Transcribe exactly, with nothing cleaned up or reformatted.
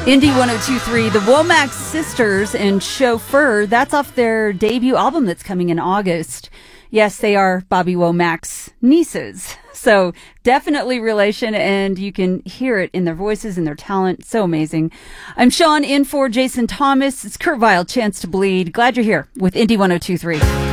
Indie one oh two point three, the Womack Sisters and Chauffeur. That's off their debut album that's coming in August. Yes, they are Bobby Womack's nieces. So definitely relation, and you can hear it in their voices and their talent. So amazing. I'm Sean in for Jason Thomas. It's Kurt Vile, Chance to Bleed. Glad you're here with Indie one oh two point three.